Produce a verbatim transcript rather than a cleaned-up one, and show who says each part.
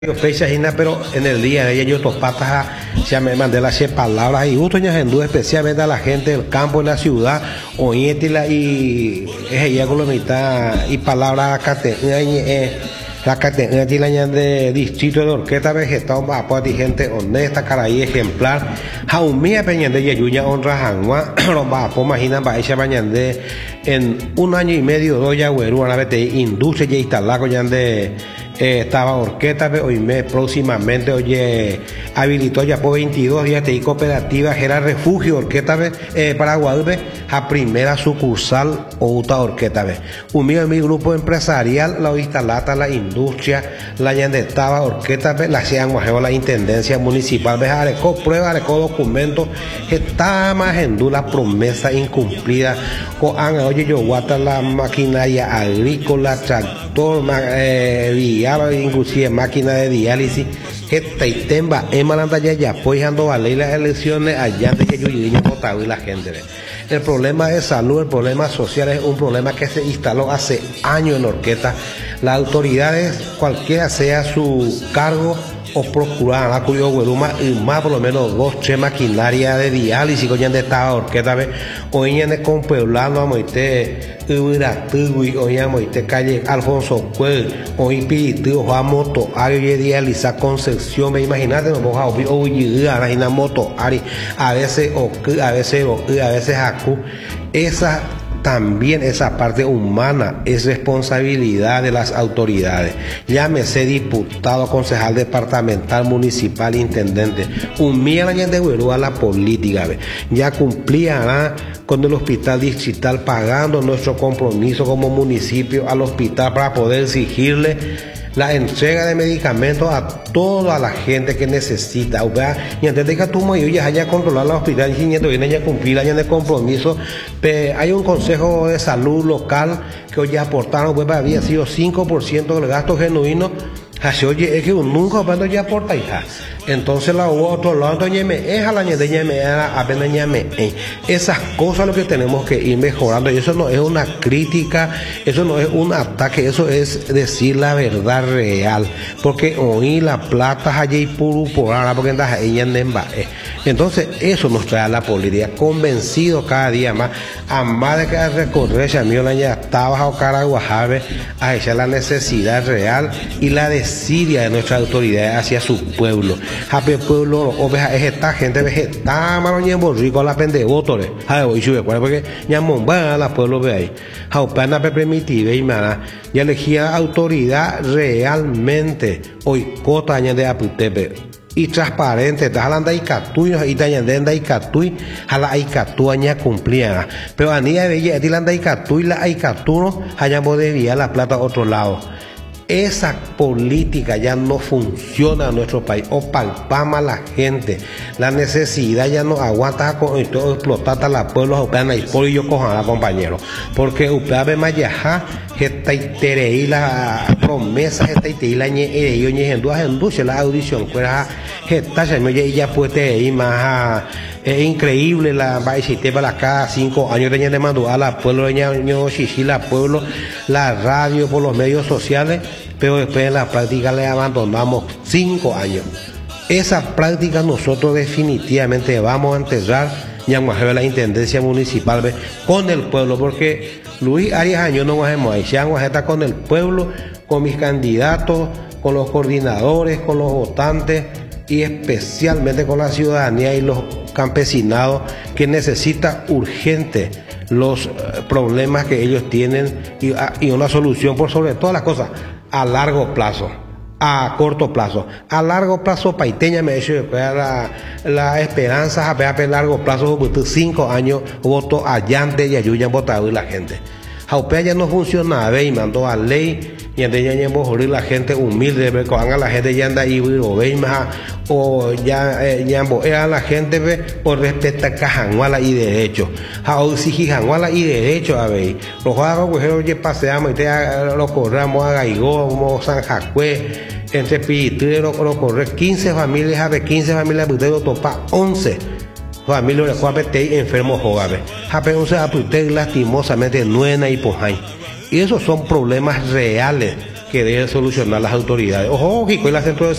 Speaker 1: Fecha Gina, pero en el día de ella yo topatas ya me mandé las palabras y gusto en hindú, especialmente a la gente del campo, en la ciudad, oíetila y es ella con la mitad y palabras cate la categoría de distrito de orquesta vegetal para gente honesta, caraí ejemplar, jaumía peñande yayuña honra janwa, romba po imagina ba ella bañande en un año y medio doya güeru a la vete industria ya instalado ya de Eh, estaba orquesta hoy mes próximamente oye habilitó ya por veintidós días de cooperativa era refugio orquesta eh, Paraguay a primera sucursal o uta orquesta un mío en mi grupo empresarial la instalada la industria la ya estaba orquesta la sean la intendencia municipal dejar con prueba de documentos está más en la promesa incumplida con oye yo guata la maquinaria agrícola tractor eh, inclusive máquina de diálisis que Taitemba Emalanda ya ya apoyando a ley las elecciones allá de Yuyuño Potado y la gente. El problema de salud, el problema social es un problema que se instaló hace años en Orquesta. Las autoridades, cualquiera sea su cargo o procurar la cuyo hueluma y más por lo menos dos tres maquinaria de diálisis que ya de esta orquesta o ya de compueblano a moite Ubiratugui o ya moite calle Alfonso Cuel o Impiritu Juan Moto Ari de diálisis Concepción me imagínate no moja o oye a la moto Ari a veces o a veces o a veces acu esa también esa parte humana es responsabilidad de las autoridades. Llámese diputado, concejal departamental, municipal, intendente. Humilla la gente de a la política. ¿ve? Ya cumplía con el hospital distrital pagando nuestro compromiso como municipio al hospital para poder exigirle la entrega de medicamentos a toda la gente que necesita. O sea, y antes de que tú me ya haya controlar la hospital y viene ya cumplir años de compromiso, pero hay un consejo de salud local que hoy aportaron, pues había sido cinco por ciento del gasto genuino. Así oye, es que nunca cuando ya aporta hija. Entonces la hubo otro lado, ñeme, es a la ñede ñeme, apenas ñeme. Esas cosas lo que tenemos que ir mejorando. Y eso no es una crítica, eso no es un ataque, eso es decir la verdad real. Porque oí la plata allí puro por ahora, porque ella nemba. Entonces eso nos trae a la política, convencido cada día más, a más de que recorrer, si a mí la ya estaba a Caraguajabe, a echar la necesidad real y la desidia de nuestras autoridades hacia su pueblo. Hape pueblo, oveja, es esta gente vegetal, mano, ni en borrico, la pendebotores. Ay, hoy sube, porque ya momba, la pueblo ve ahí. Jaupana permitible y mana, ya elegía autoridad realmente, hoy cota añade a Putepe. Y transparente, jalanda y catui, y tañandenda y catui, jala y catuaña cumplía. Pero a niña de ella, dilanda y catui, la y catuno, hayamos de vía la plata a otro lado. Esa política ya no funciona en nuestro país, o palpama a la gente, la necesidad ya no aguanta con todo explotar a la pueblo, y por ello cojan a compañeros, porque usted ve más ya, esta y la promesa, esta y la ñe, yo ñe, en dos la audición, pues esta ya ya puede ir más. Es increíble la baisite para cada cinco años de mandó a la pueblo de la pueblo, la radio por los medios sociales, pero después en la práctica le abandonamos cinco años. Esa práctica nosotros definitivamente vamos a enterrar y vamos a ver la intendencia municipal ¿ve? Con el pueblo, porque Luis Arias Año no hacemos ahí, vamos a estar con el pueblo, con mis candidatos, con los coordinadores, con los votantes y especialmente con la ciudadanía y los campesinados que necesita urgente los uh, problemas que ellos tienen y, uh, y una solución por sobre todas las cosas a largo plazo, a corto plazo. A largo plazo, Paiteña me ha hecho la, la esperanza a ver a largo plazo, cinco años, voto allante y ayudan votado y la gente. Jaupea ya no funciona, y mandó a ley y ande ya morir la gente humilde, ve cuando la gente ya anda ahí o ve más o ya ya a la gente ve por respeto a Cajanguala y derecho. A exigir Cajanguala y derecho a ver. Los juegos pues ya paseamos y te lo corramos a Gaigó, como San Jacue, entre Piritero lo corre quince familias, a ver quince familias de topa once. Familia de Juan Betey enfermo jogabe. Jape once a lastimosamente nuena y pojay. Y esos son problemas reales que deben solucionar las autoridades. Ojo, y la centro de